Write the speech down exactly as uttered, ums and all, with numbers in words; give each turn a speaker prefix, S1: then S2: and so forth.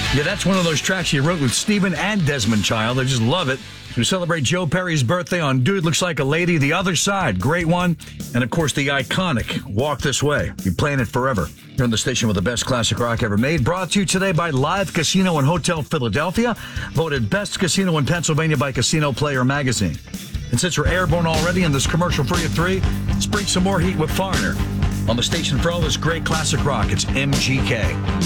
S1: Yeah, that's one of those tracks you wrote with Stephen and Desmond Child. I just love it. We celebrate Joe Perry's birthday on Dude Looks Like a Lady, The Other Side, great one. And, of course, the iconic Walk This Way. You're playing it forever. You're on the station with the best classic rock ever made. Brought to you today by Live Casino and Hotel Philadelphia. Voted best casino in Pennsylvania by Casino Player magazine. And since we're airborne already in this commercial free at three, let's bring some more heat with Foreigner. On the station for all this great classic rock, it's M G K.